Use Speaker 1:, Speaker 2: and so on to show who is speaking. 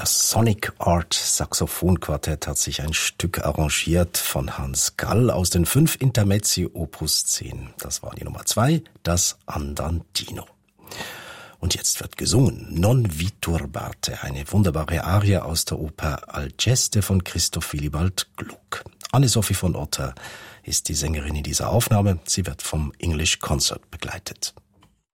Speaker 1: Das Sonic Art Saxophonquartett hat sich ein Stück arrangiert von Hans Gall aus den 5 Intermezzi Opus 10. Das war die Nummer 2, das Andantino. Und jetzt wird gesungen Non vi turbate, eine wunderbare Arie aus der Oper Alceste von Christoph Willibald Gluck. Anne-Sophie von Otter ist die Sängerin in dieser Aufnahme. Sie wird vom English Concert begleitet.